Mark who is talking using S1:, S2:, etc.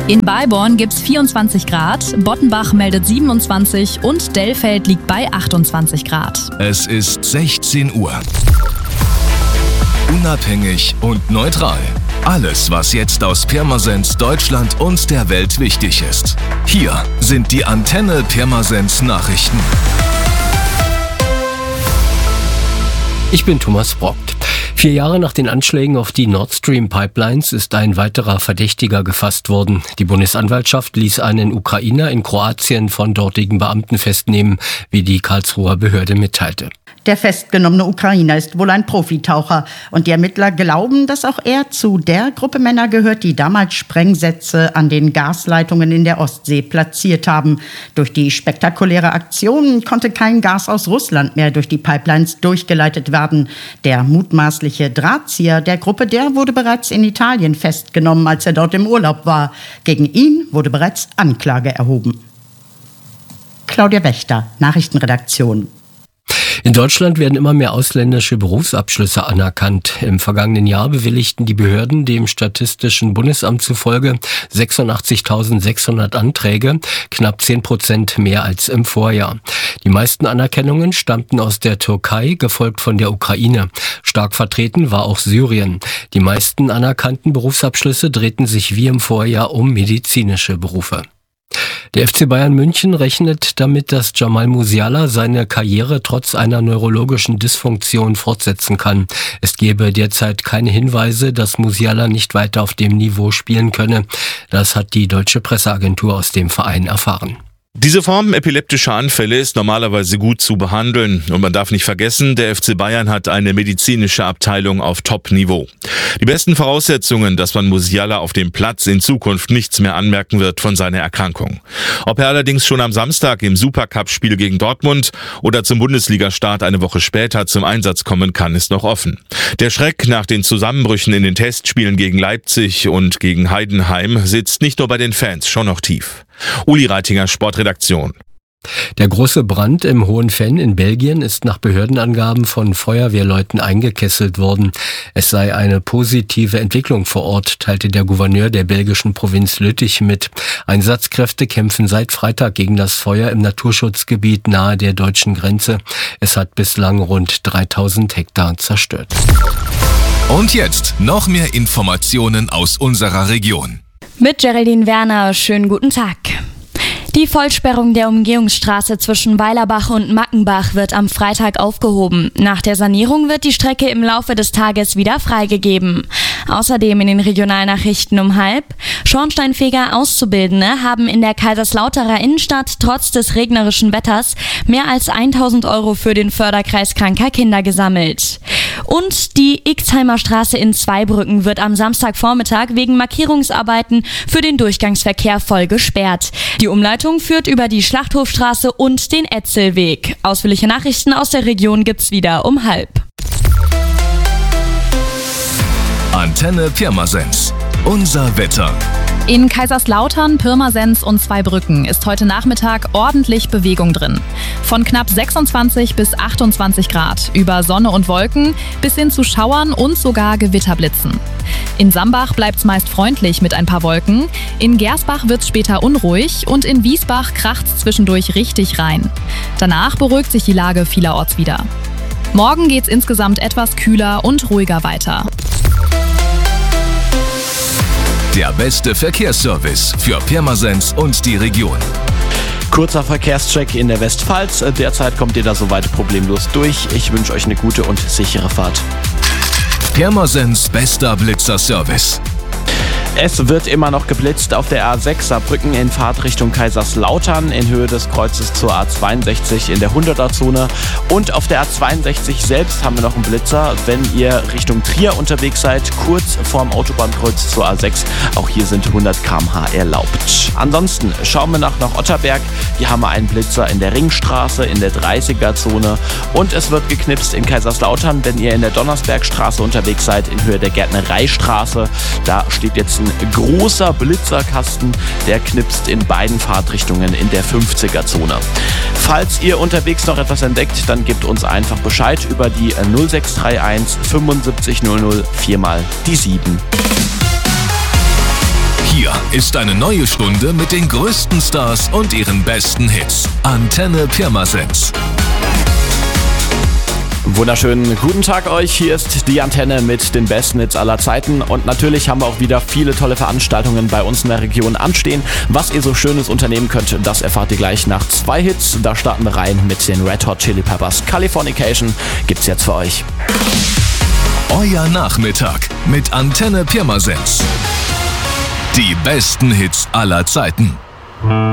S1: In Balborn gibt's 24 Grad, Bottenbach meldet 27 und Dellfeld liegt bei 28 Grad.
S2: Es ist 16 Uhr. Unabhängig und neutral. Alles, was jetzt aus Pirmasens, Deutschland und der Welt wichtig ist. Hier sind die Antenne Pirmasens Nachrichten.
S3: Ich bin Thomas Brockt. 4 Jahre nach den Anschlägen auf die Nord Stream Pipelines ist ein weiterer Verdächtiger gefasst worden. Die Bundesanwaltschaft ließ einen Ukrainer in Kroatien von dortigen Beamten festnehmen, wie die Karlsruher Behörde mitteilte.
S4: Der festgenommene Ukrainer ist wohl ein Profitaucher und die Ermittler glauben, dass auch er zu der Gruppe Männer gehört, die damals Sprengsätze an den Gasleitungen in der Ostsee platziert haben. Durch die spektakuläre Aktion konnte kein Gas aus Russland mehr durch die Pipelines durchgeleitet werden. Der mutmaßliche Drahtzieher der Gruppe, der wurde bereits in Italien festgenommen, als er dort im Urlaub war. Gegen ihn wurde bereits Anklage erhoben. Claudia Wächter, Nachrichtenredaktion.
S3: In Deutschland werden immer mehr ausländische Berufsabschlüsse anerkannt. Im vergangenen Jahr bewilligten die Behörden dem Statistischen Bundesamt zufolge 86.600 Anträge, knapp 10% mehr als im Vorjahr. Die meisten Anerkennungen stammten aus der Türkei, gefolgt von der Ukraine. Stark vertreten war auch Syrien. Die meisten anerkannten Berufsabschlüsse drehten sich wie im Vorjahr um medizinische Berufe. Der FC Bayern München rechnet damit, dass Jamal Musiala seine Karriere trotz einer neurologischen Dysfunktion fortsetzen kann. Es gebe derzeit keine Hinweise, dass Musiala nicht weiter auf dem Niveau spielen könne. Das hat die deutsche Presseagentur aus dem Verein erfahren.
S5: Diese Form epileptischer Anfälle ist normalerweise gut zu behandeln. Und man darf nicht vergessen, der FC Bayern hat eine medizinische Abteilung auf Top-Niveau. Die besten Voraussetzungen, dass man Musiala auf dem Platz in Zukunft nichts mehr anmerken wird von seiner Erkrankung. Ob er allerdings schon am Samstag im Supercup-Spiel gegen Dortmund oder zum Bundesligastart eine Woche später zum Einsatz kommen kann, ist noch offen. Der Schreck nach den Zusammenbrüchen in den Testspielen gegen Leipzig und gegen Heidenheim sitzt nicht nur bei den Fans, schon noch tief. Uli Reitinger, Sportredaktion.
S3: Der große Brand im Hohenfenn in Belgien ist nach Behördenangaben von Feuerwehrleuten eingekesselt worden. Es sei eine positive Entwicklung vor Ort, teilte der Gouverneur der belgischen Provinz Lüttich mit. Einsatzkräfte kämpfen seit Freitag gegen das Feuer im Naturschutzgebiet nahe der deutschen Grenze. Es hat bislang rund 3000 Hektar zerstört.
S2: Und jetzt noch mehr Informationen aus unserer Region.
S6: Mit Geraldine Werner, schönen guten Tag. Die Vollsperrung der Umgehungsstraße zwischen Weilerbach und Mackenbach wird am Freitag aufgehoben. Nach der Sanierung wird die Strecke im Laufe des Tages wieder freigegeben. Außerdem in den Regionalnachrichten um 12:30: Schornsteinfeger Auszubildende haben in der Kaiserslauterer Innenstadt trotz des regnerischen Wetters mehr als 1.000 € für den Förderkreis kranker Kinder gesammelt. Und die Ixheimer Straße in Zweibrücken wird am Samstagvormittag wegen Markierungsarbeiten für den Durchgangsverkehr voll gesperrt. Die Umleitung führt über die Schlachthofstraße und den Etzelweg. Ausführliche Nachrichten aus der Region gibt's wieder um 12:30.
S2: Antenne Pirmasens. Unser Wetter.
S1: In Kaiserslautern, Pirmasens und Zweibrücken ist heute Nachmittag ordentlich Bewegung drin. Von knapp 26 bis 28 Grad, über Sonne und Wolken bis hin zu Schauern und sogar Gewitterblitzen. In Sambach bleibt's meist freundlich mit ein paar Wolken, in Gersbach wird's später unruhig und in Wiesbach kracht's zwischendurch richtig rein. Danach beruhigt sich die Lage vielerorts wieder. Morgen geht's insgesamt etwas kühler und ruhiger weiter.
S2: Der beste Verkehrsservice für Pirmasens und die Region.
S7: Kurzer Verkehrscheck in der Westpfalz. Derzeit kommt ihr da soweit problemlos durch. Ich wünsche euch eine gute und sichere Fahrt.
S2: Pirmasens bester Blitzerservice.
S7: Es wird immer noch geblitzt auf der A6 Saarbrücken in Fahrtrichtung Kaiserslautern in Höhe des Kreuzes zur A62 in der 100er-Zone. Und auf der A62 selbst haben wir noch einen Blitzer, wenn ihr Richtung Trier unterwegs seid, kurz vorm Autobahnkreuz zur A6. Auch hier sind 100 km/h erlaubt. Ansonsten schauen wir nach Otterberg. Hier haben wir einen Blitzer in der Ringstraße in der 30er-Zone. Und es wird geknipst in Kaiserslautern, wenn ihr in der Donnersbergstraße unterwegs seid in Höhe der Gärtnereistraße. Da steht jetzt ein großer Blitzerkasten, der knipst in beiden Fahrtrichtungen in der 50er-Zone. Falls ihr unterwegs noch etwas entdeckt, dann gebt uns einfach Bescheid über die 0631 75 00 4 mal die 7.
S2: Hier ist eine neue Stunde mit den größten Stars und ihren besten Hits. Antenne Pirmasens.
S7: Wunderschönen guten Tag euch, hier ist die Antenne mit den besten Hits aller Zeiten und natürlich haben wir auch wieder viele tolle Veranstaltungen bei uns in der Region anstehen. Was ihr so Schönes unternehmen könnt, das erfahrt ihr gleich nach 2 Hits. Da starten wir rein mit den Red Hot Chili Peppers. Californication gibt's jetzt für euch.
S2: Euer Nachmittag mit Antenne Pirmasens. Die besten Hits aller Zeiten.